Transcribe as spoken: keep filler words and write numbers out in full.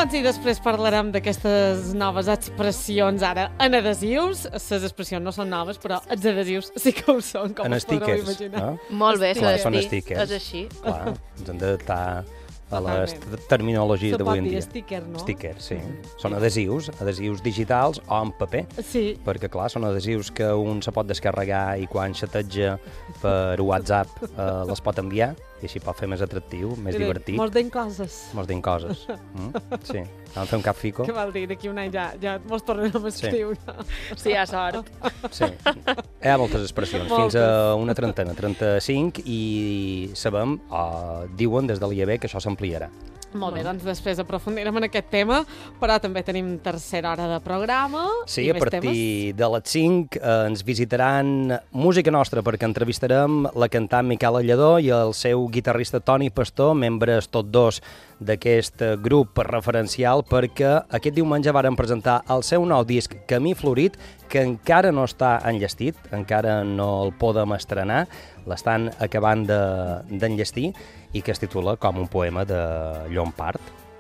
Doncs i després parlarem d'aquestes noves expressions ara en adhesius. Les expressions no són noves, però els adhesius sí que ho són, com en us podreu stickers, imaginar. no? Molt bé, Clar, sí, són sí, stickers. és així. Clar, ens hem d'adaptar a les Totalment. terminologies Se d'avui pot en dir dia. sticker, no? Stickers, sí. Són adhesius, adhesius digitals o en paper, Sí. perquè, clar, són adhesius que un se pot descarregar i quan xateja per WhatsApp eh, les pot enviar i així pot fer més atractiu, més Mira, divertit. Mos deim coses. Mos deim coses. Mm? Sí, vam fer un cap fico. Què vol dir? D'aquí un any ja, ja mos tornem a escriure. Sí, hi ha sort. Sí. Hi ha moltes expressions, fins a una trentena, trenta-cinc, i sabem, o diuen des de l'I A B, que això s'ampliarà. Molt bé, doncs després aprofundirem en aquest tema, però també tenim tercera hora de programa Sí, i a més partir temes. de les cinc eh, ens visitaran Música Nostra, perquè entrevistarem la cantant Miquela Lledó i el seu guitarrista Toni Pastor, membres tots dos d'aquest grup referencial, perquè aquest diumenge varen presentar el seu nou disc Camí Florit, que encara no està enllestit, encara no el podem estrenar, l'estan acabant de- d'enllestir, i que es titula com un poema de Llompart.